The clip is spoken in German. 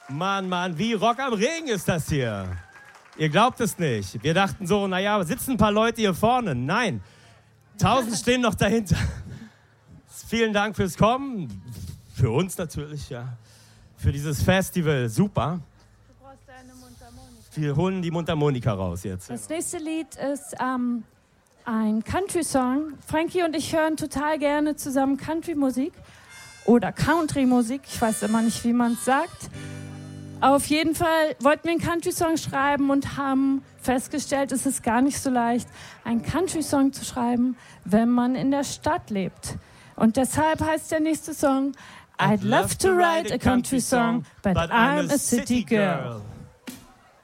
Mann, wie Rock am Ring ist das hier. Ihr glaubt es nicht. Wir dachten so, naja, sitzen ein paar Leute hier vorne. Nein, 1000 stehen noch dahinter. Vielen Dank fürs Kommen. Für uns natürlich, ja. Für dieses Festival, super. Du brauchst eine Mundharmonika. Wir holen die Mundharmonika raus jetzt. Das nächste Lied ist ein Country-Song. Frankie und ich hören total gerne zusammen Country-Musik oder Country-Musik. Ich weiß immer nicht, wie man es sagt. Auf jeden Fall wollten wir einen Country-Song schreiben und haben festgestellt, es ist gar nicht so leicht, einen Country-Song zu schreiben, wenn man in der Stadt lebt. Und deshalb heißt der nächste Song I'd love to write a country song, but I'm a city girl.